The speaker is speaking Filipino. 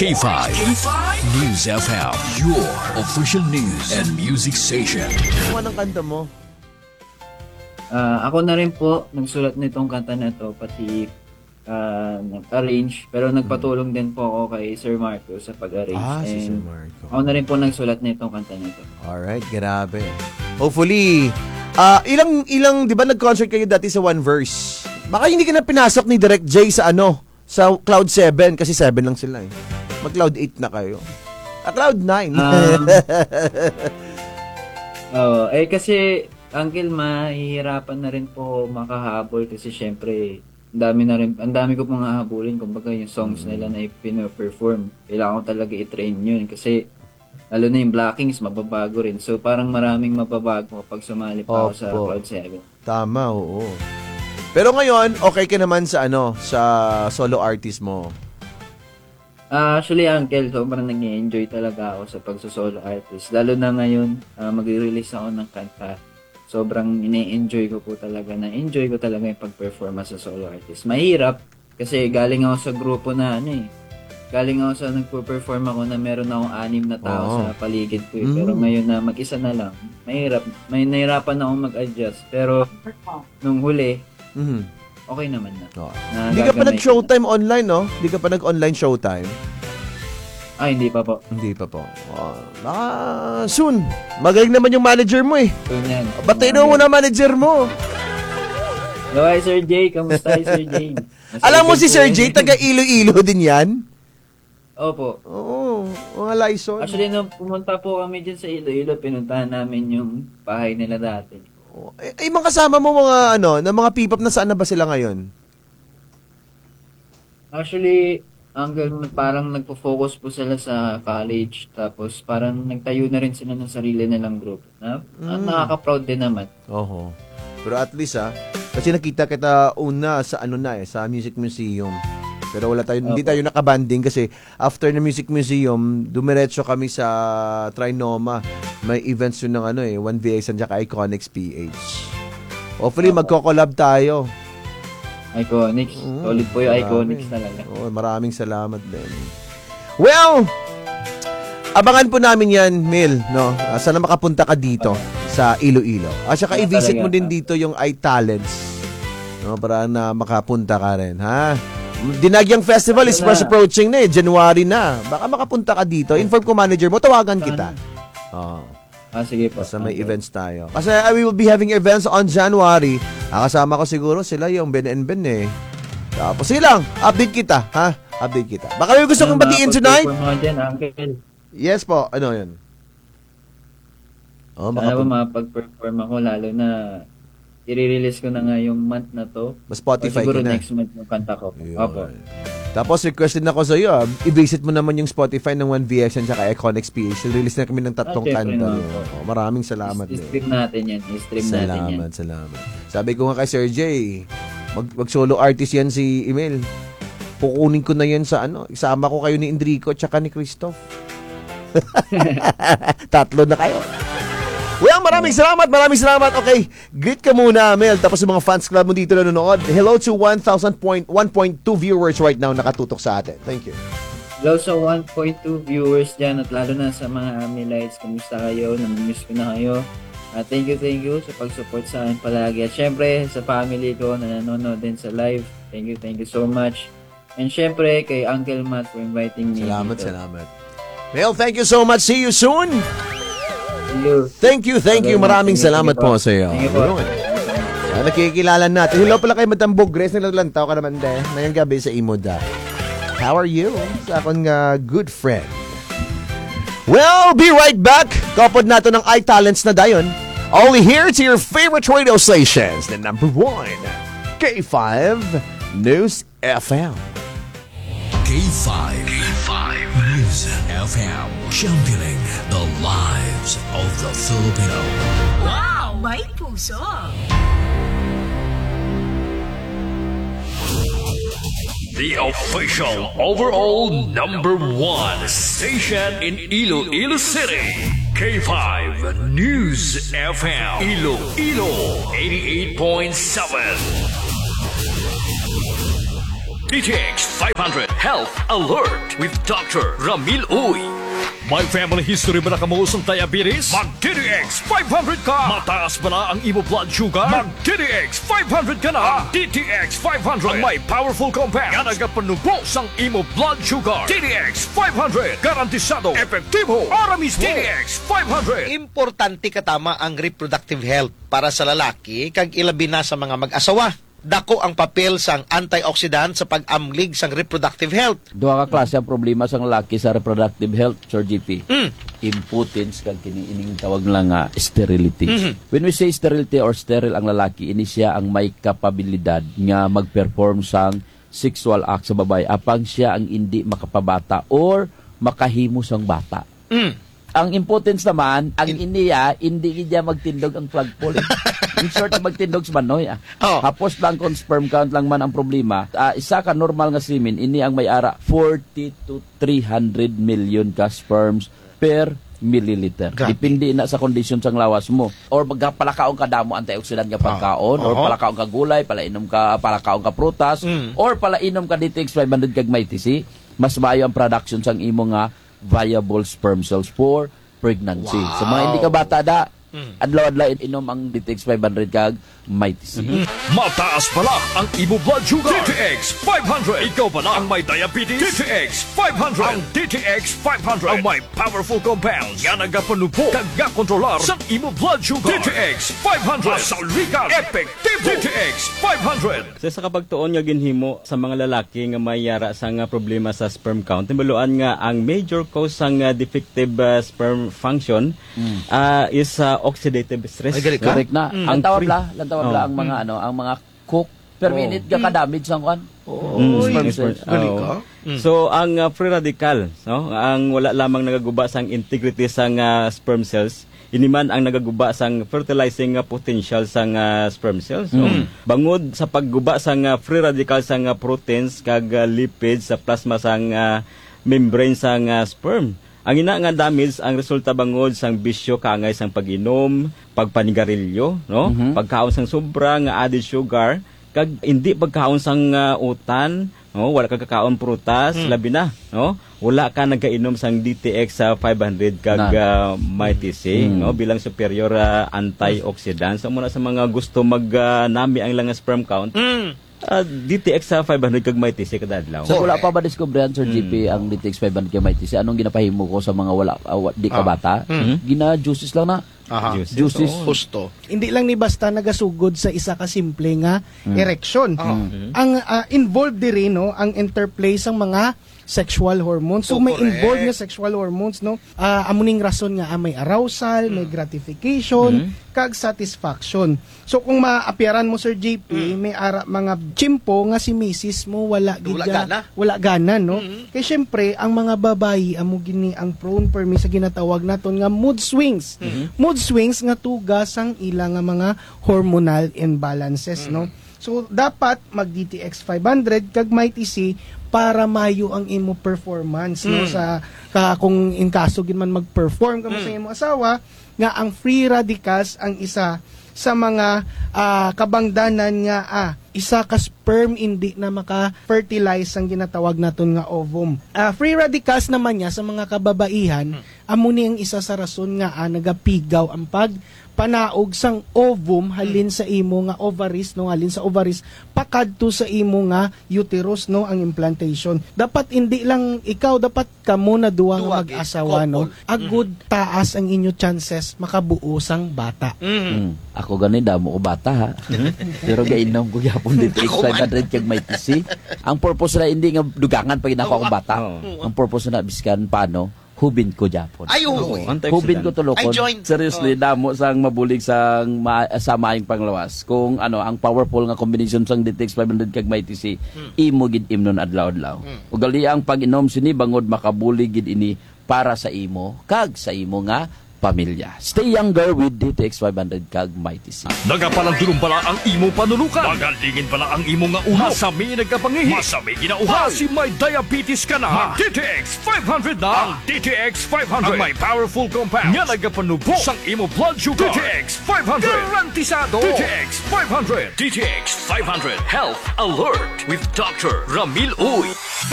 K5 News FM, your official news and music station. Ano ang kanta mo? Ako na rin po nagsulat nitong kanta na to, pati nag-arrange, pero nagpatulong din po ako kay Sir Marco sa pag-arrange. Si Sir Marco. Ako na rin po nagsulat nitong kanta na to. Alright, grabe. Hopefully, ilang, di ba nag-concert kayo dati sa One Verse? Baka hindi ka na pinasok ni Direct J sa sa Cloud 7, kasi 7 lang sila eh. Mag-Cloud 8 na kayo. Cloud 9. Kasi Uncle, mahihirapan na rin po makahabol kasi syempre ang dami ko pong hahabulin, kumbaga yung songs nila na ipino-perform. Kailangan ko talaga i-train yun kasi lalo na yung blockings, mababago rin. So parang maraming mababago kapag sumali pa ako sa Cloud 7. Tama, oo. Pero ngayon, okay ka naman sa sa solo artist mo? Actually, Uncle, sobrang nag-enjoy talaga ako sa pagsusolo artist. Lalo na ngayon, mag-release ako ng kanta. Sobrang ine-enjoy ko po talaga. Na-enjoy ko talaga yung pag-perform sa solo artist. Mahirap, kasi galing ako sa grupo na galing ako sa nagpo-perform ako na meron akong 6 na tao sa paligid ko. Pero ngayon na mag-isa na lang, mahirap. Nahirapan ako mag-adjust. Pero nung huli, okay naman na. Hindi ka pa nag-showtime online, no? Hindi ka pa nag-online showtime? Hindi pa po. Hindi pa po. Baka soon. Magaling naman yung manager mo eh. Soon yan. Batiin mo na manager mo. Hello, Sir J. Kamusta, Sir J? Alam mo si Sir J, taga Iloilo din yan? Opo. Oo, mga Lysol. Actually, nung pumunta po kami dyan sa Iloilo, pinuntahan namin yung bahay nila dati. Mga kasama mo mga na mga P-pop, na saan na ba sila ngayon? Actually, parang nagpo-focus po sila sa college, tapos parang nagtayo na rin sila ng sarili nilang group. Nakaka-proud din naman. Oho. Pero at least kasi nakita kita una sa sa Music Museum. Pero hindi tayo nakabanding kasi after na Music Museum, dumiretso kami sa Trinoma. May events yun ng 1VX at Iconics PH. Hopefully magko-collab tayo. Iconics. Solid po yung Iconics talaga. Maraming salamat din. Well, abangan po namin yan, Mil. No? Sana makapunta ka dito sa Iloilo. Saka i-visit mo din dito yung iTalents. No? Para na makapunta ka rin. Ha? Dinagyang Festival is fast approaching na January na. Baka makapunta ka dito. Inform ko manager mo, tawagan kita. Sige po. Basta may events tayo. Kasi we will be having events on January. Kasama ko siguro sila yung Ben and Ben eh. Tapos lang, update kita. Ha? Update kita. Baka may gusto kong batiin tonight? Yes po. Ano yun? Sana ba mapag-perform ako, lalo na i-release ko na nga yung month na to. Spotify siguro ka na. Next month yung kanta ko. Opo. Tapos requested na ko sa iyo, i-visit mo naman yung Spotify ng 1VX at Iconics PH. Release na kami ng 3 kanta. Maraming salamat. I-stream natin yan. Salamat. Sabi ko nga kay Sir J, mag-solo artist yan si Emil. Kukunin ko na yan sa isama ko kayo ni Enrico at ni Christoph. 3 na kayo. Well, maraming salamat. Okay, greet ka muna, Mel. Tapos yung mga fans club mo dito na nanonood. Hello to 1.2 viewers right now nakatutok sa atin. Thank you. Hello sa 1.2 viewers dyan, at lalo na sa mga Amilites. Kamusta kayo? Namimiss ko na kayo. Thank you sa pag-support sa akin palagi. At syempre, sa family ko na nanonood din sa live. Thank you so much. And syempre, kay Uncle Matt for inviting me. Salamat. Mel, thank you so much. See you soon. Thank you. Maraming salamat po sa iyo. Nakikilala natin. Hello pala kay Madam Bugres. Naglalantaw ka naman ngayong gabi sa Imoda. How are you? Sa akong good friend. Well, be right back. Kapod nato ng iTalents na dayon. Only here to your favorite radio stations. The number 1, K5 News FM. K5 News FM, championing the lives of the Filipino. Wow! May puso! The official overall number 1 station in Iloilo City. K5 News FM. Iloilo 88.7. DTX 500 Health Alert with Dr. Ramil Uy. May family history ba na kamuos ng diabetes? Mag-DTX 500 ka! Mataas ba na ang imo blood sugar? Mag-DTX 500 ka na! Ang DTX 500 ang may powerful compounds nga nagapanubos ang imo blood sugar. DTX 500 garantisado, epektibo, para mismo. DTX 500. Importante katama ang reproductive health para sa lalaki kag ilabi na sa mga mag-asawa. Dako ang papel sang antioxidant sa pag-amlig sang reproductive health. Duha ka klase ang problema sa lalaki sa reproductive health, Sir GP. Impotence kag kini ining tawag lang nga sterility. When we say sterility or sterile ang lalaki, ini siya ang may kapabilidad nga mag-perform sang sexual act sa babae apang siya ang hindi makapabata or makahimo sang bata. Ang impotence naman, ang iniya, hindi niya magtindog ang plug pole. In short, magtindog sa manoy. Hapos lang kung sperm count lang man ang problema. Isa ka normal nga semen, ini ang may ara 40 to 300 million ka sperms per milliliter. Grabe. Depende na sa condition sang lawas mo. Or magpalakaon ka damo antioxidant nga pagkaon, or palakaon ka gulay, palakaon ka prutas, or palainom ka DTX 500 kag may TC, mas maayo ang production sang imo nga viable sperm cells for pregnancy. Sa mga hindi ka bata da, adlaw-adlaw inom ang DTX 500 kag may TC. Mataas pala ang imo blood sugar. DTX 500. Ikaw pala ang may diabetes. DTX 500. Ang DTX 500 ang may powerful compounds nga nagapanubo kag kontrolar sa imo blood sugar. DTX 500. Masaulikan. Epektibo. DTX 500. Sa kapagtuon nga ginhimo sa mga lalaki nga may yara sa nga problema sa sperm count, timbuluan nga ang major cause sang defective sperm function is oxidative stress. Correct na. Ang tawag la ang mga ang mga cook per minute ka damage sang kan. Sperm cells. So ang free radical, no, ang wala lamang nagaguba sang integrity sang sperm cells, iniman ang nagaguba sang fertilizing potential sang sperm cells. So, bangod sa pagguba sang free radical sang proteins kag lipids sa plasma sang membrane sang sperm. Ang ina nga damage ang resulta bangod sang bisyo kaangay sang pag-inom, pagpanigarilyo, no? Pagkaon sang sobra nga added sugar, kag hindi pagkaon sang utan, no? Wala ka kakaon prutas, labi na, no? Wala ka nagainom sang DTX 500 kag may TC, no? Bilang superior antioxidant. So muna sa mga gusto nami ang lang sperm count. DTX 500 kag may TC kada adlaw. So wala pa ba diskubrehan, Sir GP, ang DTX 500 kag may TC? Anong ginapahimo ko sa mga di ka bata? Gina-juices lang na. Juices. Gusto. Hindi lang ni basta nagasugod sa isa ka simple nga erection. Ang involved diri no ang interplay sang mga sexual hormones. So may involved nga sexual hormones no. Amuning rason nga may arousal, may gratification, kag satisfaction. So kung maapyaran mo Sir JP, may mga chimpo nga si misis mo wala gana no. Kay syempre ang mga babayi amo gini ang prone permi sa ginatawag naton nga mood swings. Mood swings nga tugas ang ilang nga mga hormonal imbalances no. So dapat mag DTX 500 kag may TC para mayo ang imo performance no sa kung in kaso gin man mag-perform kamo sa imo asawa nga ang free radicals ang isa sa mga kabangdanan nga isa ka sperm hindi na maka-fertilize ang ginatawag naton nga ovum. Free radicals naman niya sa mga kababaihan amo ni ang isa sa rason nga nagapigaw ang panaog sang ovum halin sa imo nga ovaries no halin sa ovaries pakadto sa imo nga uterus no ang implantation. Dapat hindi lang ikaw, dapat kamo na duwa nga mag-asawa no agud taas ang inyo chances makabuo sang bata. Ako ganin damo ko bata ha. Pero gainom ko gyapon dito X500 kag may TC. Ang purpose na hindi nga dugangan pag ako akong bata. Ang purpose na biskan paano hubin ko Japon. Hubin ko tulokon. Seriously, damo sang mabulig sang sa maayong panglawas. Kung ang powerful nga combination sang DTX 500 kag may TC, imo gid imnon adlaw-adlaw. Ugali ang pag-inom sini bangod makabulig gid ini para sa imo kag sa imo nga pamilya. Stay younger with DTX 500 kag Mighty C. Nagapalandulong pala ang imo panulukan. Magalingin pala ang imo nga ulo. Masami nagkapangihi. Masami ginauhaw. Si may diabetes ka na. Mag DTX 500 na. Ang DTX 500. Ang may powerful compounds. Nga nagapanubo sang imo blood sugar. DTX 500. Garantisado. DTX 500. DTX 500 Health Alert with Dr. Ramil Uy.